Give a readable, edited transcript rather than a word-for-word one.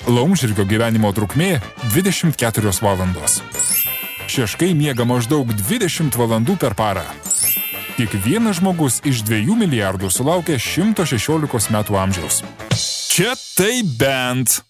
Laumžirgio gyvenimo trukmė 24 valandos. Šeškai miega maždaug 20 valandų per parą. Kiekvienas žmogus iš 2 milijardų sulaukia 116 metų amžiaus. Čia tai bent.